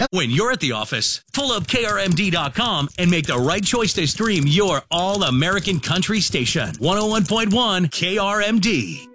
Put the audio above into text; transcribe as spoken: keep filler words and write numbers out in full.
When you're at the office, pull up K R M D dot com and make the right choice to stream your all-American country station. one oh one point one K R M D.